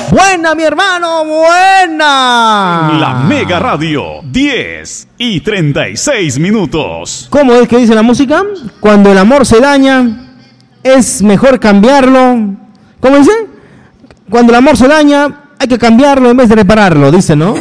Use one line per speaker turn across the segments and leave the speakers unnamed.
Buena, mi hermano, buena.
La Mega Radio, 10:36.
¿Cómo es que dice la música? Cuando el amor se daña, es mejor cambiarlo. ¿Cómo dice? Cuando el amor se daña, hay que cambiarlo en vez de repararlo, dice, ¿no?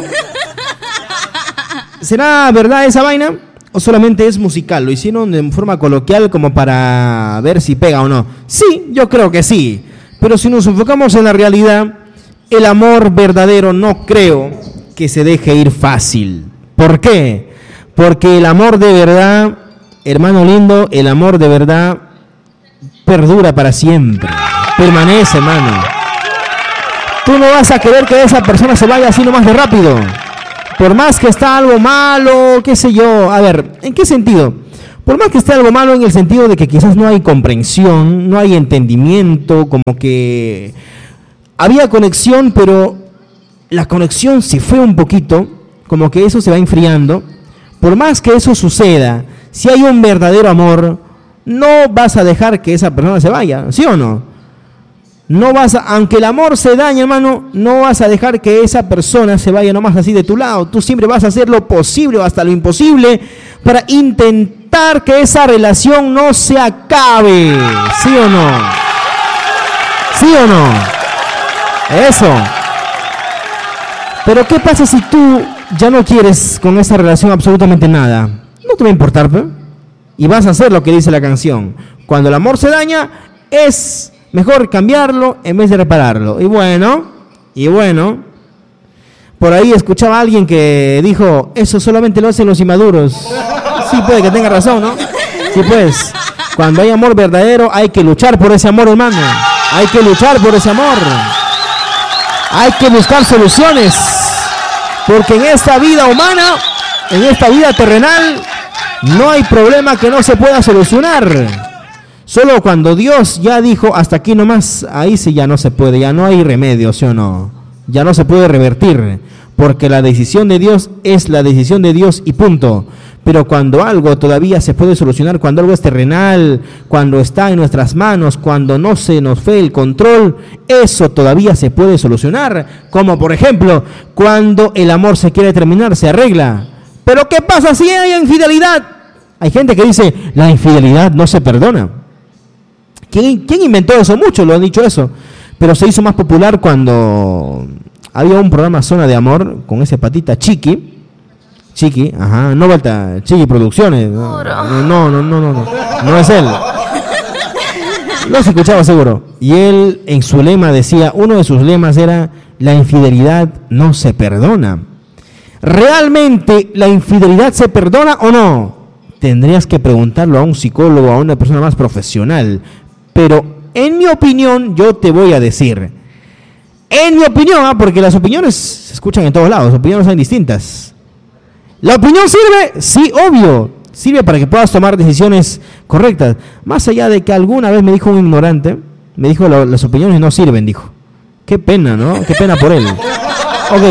¿Será verdad esa vaina? ¿O solamente es musical? ¿Lo hicieron de forma coloquial como para ver si pega o no? Sí, yo creo que sí. Pero si nos enfocamos en la realidad, el amor verdadero no creo que se deje ir fácil. ¿Por qué? Porque el amor de verdad, hermano lindo, el amor de verdad perdura para siempre. Permanece, hermano. Tú no vas a querer que esa persona se vaya así nomás de rápido. Por más que está algo malo, qué sé yo. A ver, ¿en qué sentido? Por más que esté algo malo en el sentido de que quizás no hay comprensión, no hay entendimiento, como que había conexión, pero la conexión se fue un poquito, como que eso se va enfriando. Por más que eso suceda, si hay un verdadero amor, no vas a dejar que esa persona se vaya, ¿sí o no? No vas a, aunque el amor se dañe, hermano, no vas a dejar que esa persona se vaya nomás así de tu lado. Tú siempre vas a hacer lo posible o hasta lo imposible para intentar que esa relación no se acabe. ¿Sí o no? ¿Sí o no? Eso. Pero ¿qué pasa si tú ya no quieres con esa relación absolutamente nada? No te va a importar, ¿pues? Y vas a hacer lo que dice la canción. Cuando el amor se daña, es mejor cambiarlo en vez de repararlo. Y bueno, por ahí escuchaba a alguien que dijo, eso solamente lo hacen los inmaduros. Sí, puede que tenga razón, ¿no? Sí, pues, cuando hay amor verdadero hay que luchar por ese amor, hermano. Hay que luchar por ese amor. Hay que buscar soluciones. Porque en esta vida humana, en esta vida terrenal, no hay problema que no se pueda solucionar. Solo cuando Dios ya dijo hasta aquí nomás, ahí sí ya no se puede, ya no hay remedio, ¿sí o no? Ya no se puede revertir, porque la decisión de Dios es la decisión de Dios y punto. Pero cuando algo todavía se puede solucionar, cuando algo es terrenal, cuando está en nuestras manos, cuando no se nos fue el control, eso todavía se puede solucionar. Como por ejemplo, cuando el amor se quiere terminar, se arregla. Pero ¿qué pasa si hay infidelidad? Hay gente que dice, la infidelidad no se perdona. ¿Quién inventó eso? Muchos lo han dicho eso. Pero se hizo más popular cuando había un programa Zona de Amor con ese patita Chiqui, ajá, no vuelta, Chiqui Producciones. No es él. Lo se escuchaba seguro. Y él en su lema decía, uno de sus lemas era, la infidelidad no se perdona. ¿Realmente la infidelidad se perdona o no? Tendrías que preguntarlo a un psicólogo, a una persona más profesional. Pero en mi opinión, yo te voy a decir, en mi opinión, porque las opiniones se escuchan en todos lados, las opiniones son distintas. ¿La opinión sirve? Sí, obvio, sirve para que puedas tomar decisiones correctas. Más allá de que alguna vez me dijo un ignorante, me dijo las opiniones no sirven, dijo. Qué pena, ¿no? Qué pena por él. Ok.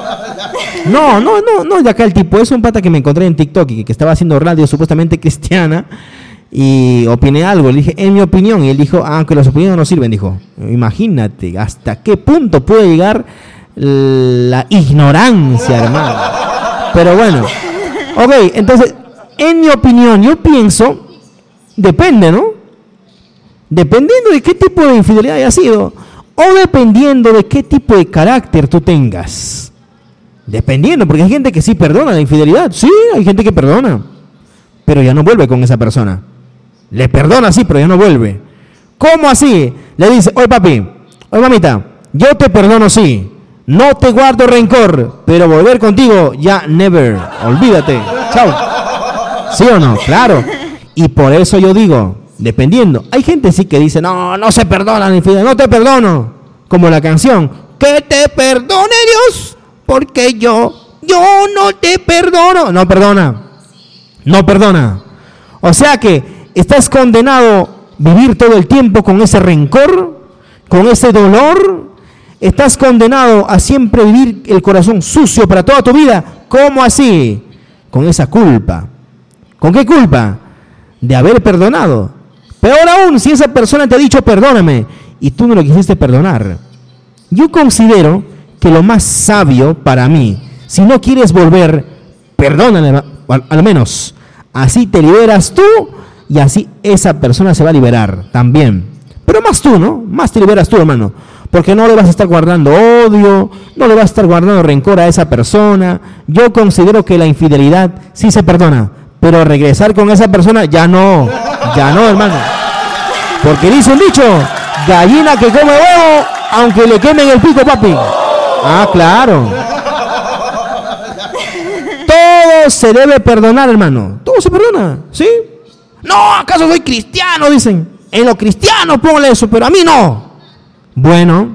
No, de acá el tipo, es un pata que me encontré en TikTok y que estaba haciendo radio supuestamente cristiana. Y opiné algo, le dije, en mi opinión, y él dijo, aunque las opiniones no sirven, dijo. Imagínate hasta qué punto puede llegar la ignorancia, hermano. Pero bueno, ok, entonces, en mi opinión, yo pienso, depende, ¿no? Dependiendo de qué tipo de infidelidad haya sido, o dependiendo de qué tipo de carácter tú tengas. Dependiendo, porque hay gente que sí perdona la infidelidad, sí, hay gente que perdona, pero ya no vuelve con esa persona. Le perdona, sí, pero ya no vuelve. ¿Cómo así? Le dice, oye papi, oye mamita, yo te perdono, sí, no te guardo rencor, pero volver contigo, ya never, olvídate, chao. ¿Sí o no? Claro. Y por eso yo digo, dependiendo. Hay gente sí que dice, no se perdona la infidelidad, no te perdono. Como la canción, que te perdone Dios, porque yo no te perdono. No perdona. O sea que estás condenado a vivir todo el tiempo con ese rencor, con ese dolor. Estás condenado a siempre vivir el corazón sucio para toda tu vida. ¿Cómo así? Con esa culpa. ¿Con qué culpa? De haber perdonado. Peor aún, si esa persona te ha dicho perdóname y tú no lo quisiste perdonar. Yo considero que lo más sabio para mí, si no quieres volver, perdónale al menos. Así te liberas tú y así esa persona se va a liberar también. Pero más tú, ¿no? Más te liberas tú, hermano. Porque no le vas a estar guardando odio, no le vas a estar guardando rencor a esa persona. Yo considero que la infidelidad sí se perdona, pero regresar con esa persona ya no, hermano. Porque dice un dicho, gallina que come huevo, aunque le quemen el pico, papi. Ah, claro. Todo se debe perdonar, hermano. Todo se perdona, ¿sí? No, ¿acaso soy cristiano? Dicen. En lo cristiano ponle eso, pero a mí no. Bueno,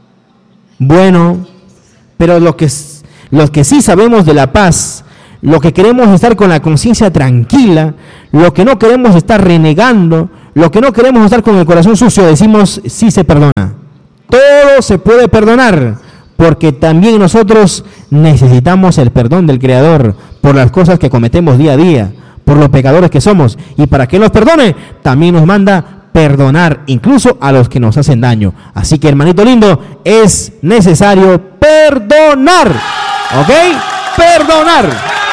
pero los que sí sabemos de la paz, los que queremos estar con la conciencia tranquila, los que no queremos estar renegando, los que no queremos estar con el corazón sucio, decimos sí se perdona. Todo se puede perdonar, porque también nosotros necesitamos el perdón del Creador por las cosas que cometemos día a día, por los pecadores que somos, y para que nos perdone, también nos manda perdonar incluso a los que nos hacen daño. Así que, hermanito lindo, es necesario perdonar, ¿ok? Perdonar.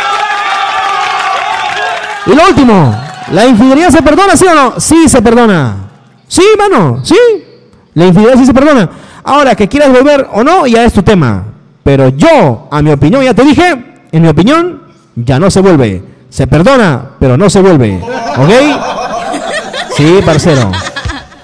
Y lo último, ¿la infidelidad se perdona, sí o no? Sí se perdona. Sí, hermano, sí. La infidelidad sí se perdona. Ahora, que quieras volver o no, ya es tu tema. Pero yo, a mi opinión, ya te dije, en mi opinión, ya no se vuelve. Se perdona, pero no se vuelve. ¿Ok? Sí, parcero.